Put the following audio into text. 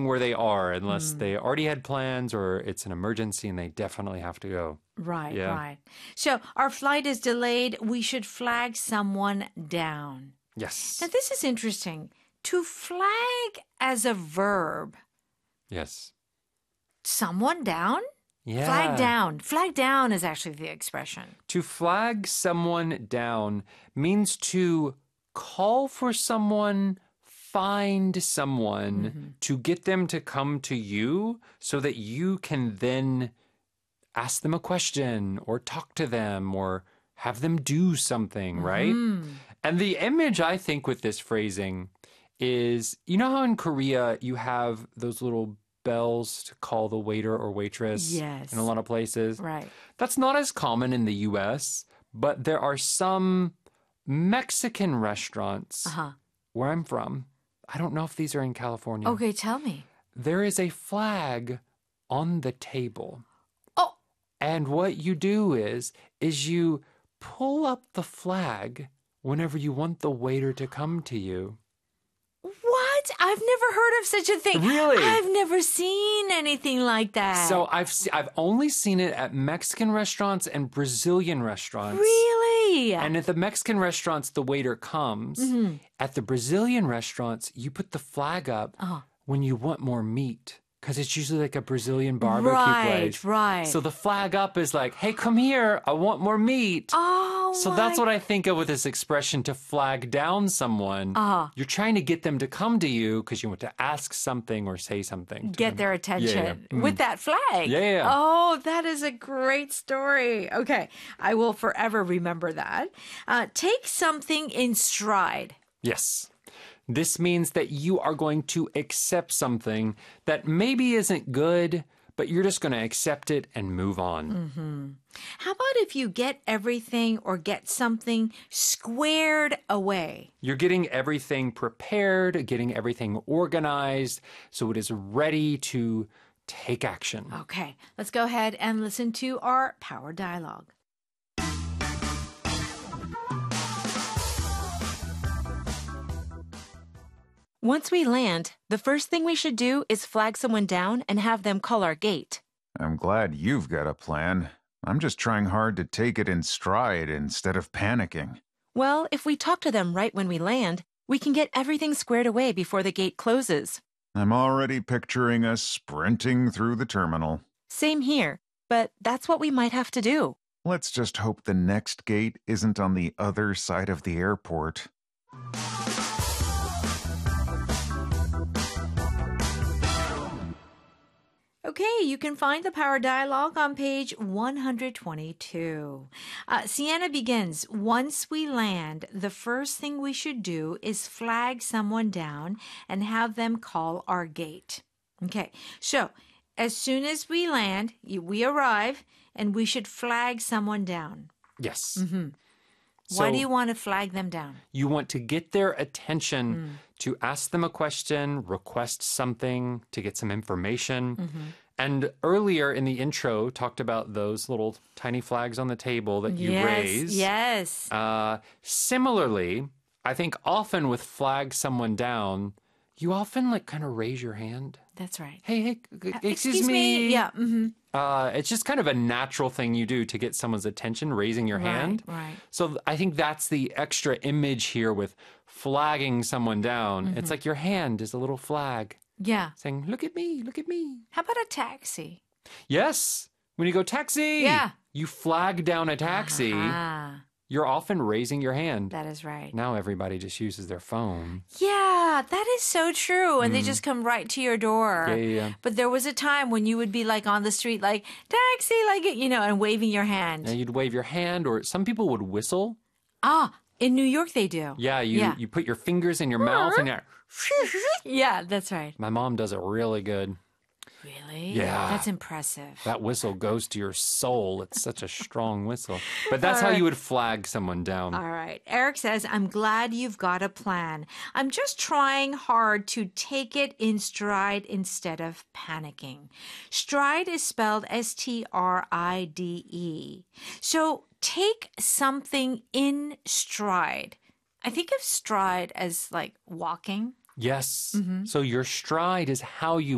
where they are unless they already had plans or it's an emergency and they definitely have to go. Right, Yeah. right. So our flight is delayed. We should flag someone down. Yes. Now, this is interesting. To flag as a verb, Yes. someone down? Yeah. Flag down. Flag down is actually the expression. To flag someone down means to call for someone, find someone, to get them to come to you so that you can then ask them a question or talk to them or have them do something, right? And the image I think with this phrasing is, you know how in Korea you have those little bells to call the waiter or waitress Yes. in a lot of places? Right. That's not as common in the US, but there are some Mexican restaurants where I'm from. I don't know if these are in California. Okay, tell me. There is a flag on the table. Oh, And what you do is you pull up the flag whenever you want the waiter to come to you. what? I've never heard of such a thing. Really? I've never seen anything like that. So I've only seen it at Mexican restaurants and Brazilian restaurants. Really? And at the Mexican restaurants, the waiter comes. At the Brazilian restaurants, you put the flag up when you want more meat. Because it's usually like a Brazilian barbecue place. Right. So the flag up is like, hey, come here. I want more meat. Oh, So that's what I think of with this expression, to flag down someone. You're trying to get them to come to you because you want to ask something or say something to get them. their attention with that flag. Yeah. Oh, that is a great story. Okay, I will forever remember that. Take something in stride. Yes. This means that you are going to accept something that maybe isn't good, but you're just going to accept it and move on. How about if you get everything or get something squared away? You're getting everything prepared, getting everything organized, so it is ready to take action. Okay, let's go ahead and listen to our power dialogue. Once we land, the first thing we should do is flag someone down and have them call our gate. I'm glad you've got a plan. I'm just trying hard to take it in stride instead of panicking. Well, if we talk to them right when we land, we can get everything squared away before the gate closes. I'm already picturing us sprinting through the terminal. Same here, but that's what we might have to do. Let's just hope the next gate isn't on the other side of the airport. Okay, you can find the power dialogue on page 122. Sienna begins, once we land, the first thing we should do is flag someone down and have them call our gate. Okay, so as soon as we land, we arrive, and we should flag someone down. Yes. Why do you want to flag them down? You want to get their attention to ask them a question, request something, to get some information. And earlier in the intro, talked about those little tiny flags on the table that you raise. Yes. Similarly, I think often with flag someone down, you often like kind of raise your hand. That's right. Hey, excuse me. Yeah. It's just kind of a natural thing you do to get someone's attention, raising your hand. Right. So I think that's the extra image here with flagging someone down. It's like your hand is a little flag Yeah. saying, look at me, look at me. How about a taxi? Yes. When you go taxi, Yeah. you flag down a taxi. Ah, You're often raising your hand. that is right. Now everybody just uses their phone. Yeah, that is so true. And they just come right to your door. Yeah. But there was a time when you would be like on the street, like, taxi, like, and waving your hand. And you'd wave your hand, or some people would whistle. In New York, they do. Yeah, you put your fingers in your mouth and you're... Yeah, that's right. My mom does it really good. Really? Yeah. That's impressive. That whistle goes to your soul. It's such a strong whistle. But that's how you would flag someone down. All right. Eric says, I'm glad you've got a plan. I'm just trying hard to take it in stride instead of panicking. Stride is spelled S-T-R-I-D-E. So take something in stride. I think of stride as like walking. Yes. So your stride is how you